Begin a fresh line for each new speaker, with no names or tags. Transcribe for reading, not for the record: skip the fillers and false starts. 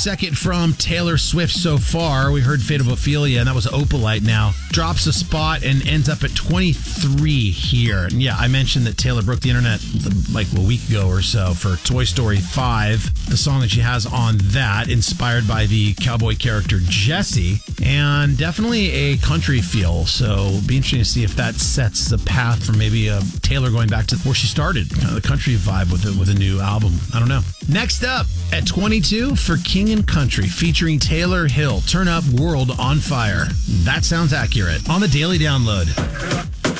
Second from Taylor Swift so far. We heard Fate of Ophelia, and that was Opalite now. Drops a spot and ends up at 23 here. And yeah, I mentioned that Taylor broke the internet like a week ago or so for Toy Story 5, the song that she has on that, inspired by the cowboy character Jesse, and definitely a country feel. So it'll be interesting to see if that sets the path for maybe Taylor going back to where she started, kind of the country vibe with a new album. I don't know. Next up at 22 for King and Country featuring Taylor Hill, Turn Up World on Fire. That sounds accurate. On the Daily Download.